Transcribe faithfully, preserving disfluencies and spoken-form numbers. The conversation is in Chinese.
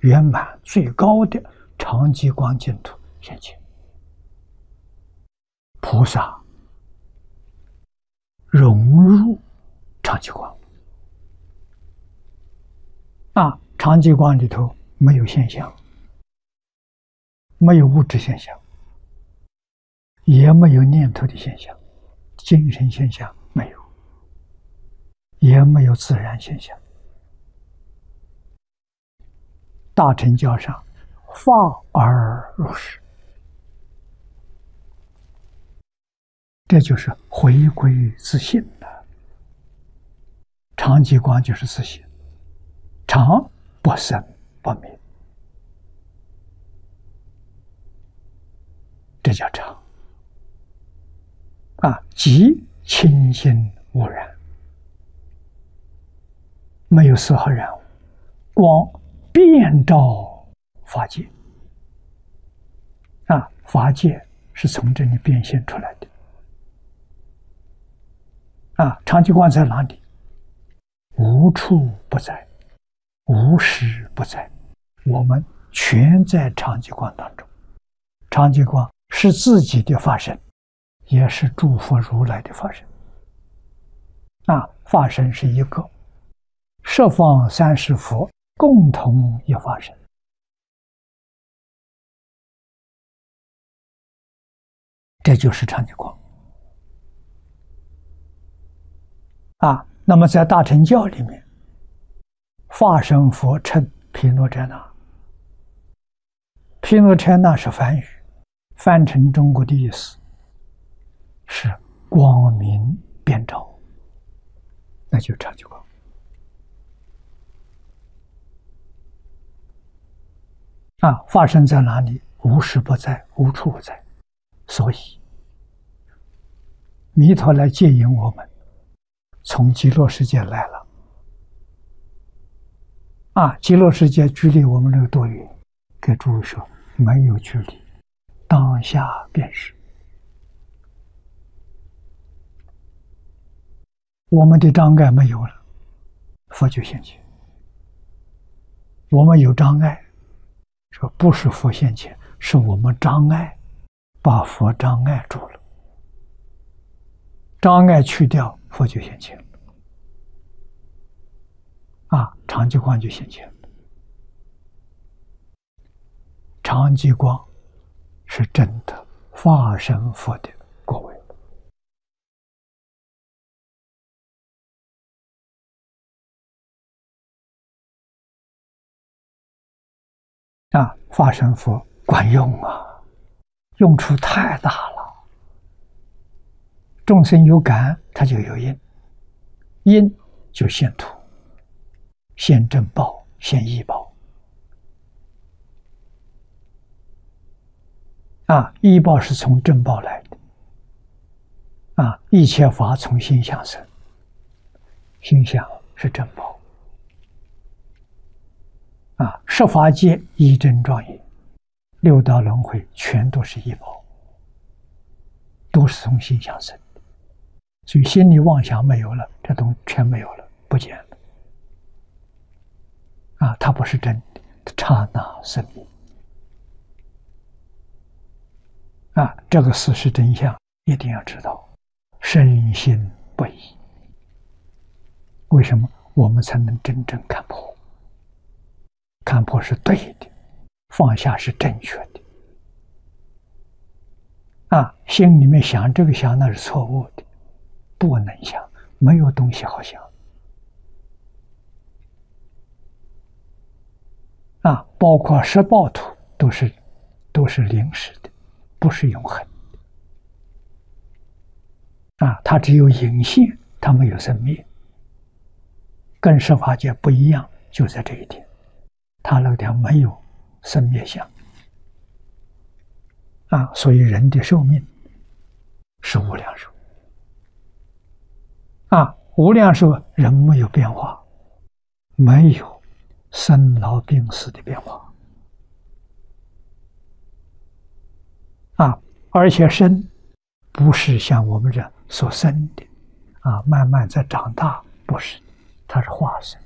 圆满最高的常寂光净土现前。菩萨融入常寂光啊，常寂光里头没有现象，没有物质现象，也没有念头的现象，精神现象没有，也没有自然现象。大乘教上法而入实，这就是回归自性了。常寂光就是自性，常不生不灭，这叫常啊，即清净无染，没有丝毫染污，光遍照法界啊，法界是从这里变现出来的啊。常寂光在哪里？无处不在，无时不在，我们全在常寂光当中。常寂光是自己的法身，也是诸佛如来的法身啊。法身是一个，十方三世佛共同一法身这就是常寂光啊。那么在大乘教里面，法身佛称毗卢遮那，毗卢遮那是梵语，翻成中国的意思是光明遍照，那就是常寂光啊。法身在哪里？无时不在，无处不在。所以弥陀来接引我们，从极乐世界来了啊！极乐世界距离我们这个多远？给诸位说，没有距离，当下便是。我们的障碍没有了，佛就现前。我们有障碍，说不是佛现前，是我们障碍把佛障碍住了。障碍去掉，佛就现前了啊，常寂光就现前了。常寂光是真的法身佛的果位啊，法身佛管用啊，用处太大了。众生有感，它就有因，因就现土，现正报，现异报啊，异报是从正报来的啊，一切法从心想生，心想是正报啊，十法界一真庄严，六道轮回全都是异报，都是从心想生。所以心理妄想没有了，这东西全没有了，不见了啊！它不是真的，刹那生灭啊！这个事实真相一定要知道，深信不疑。为什么我们才能真正看破？看破是对的，放下是正确的啊！心里面想这个想那是错误的。不能想，没有东西好想啊！包括十报土都是都是临时的，不是永恒的啊！它只有隐现，它没有生灭，跟十法界不一样，就在这一点，它那个地方没有生灭相啊！所以人的寿命是无量寿。啊，无量寿人没有变化，没有生老病死的变化啊，而且生不是像我们这所生的啊，慢慢在长大，不是，它是化生